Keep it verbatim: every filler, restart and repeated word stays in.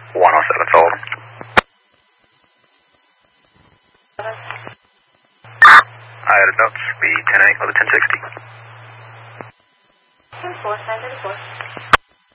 one oh seven, sold. I had a note, speed ten eight with a ten sixty. ten four, nine four.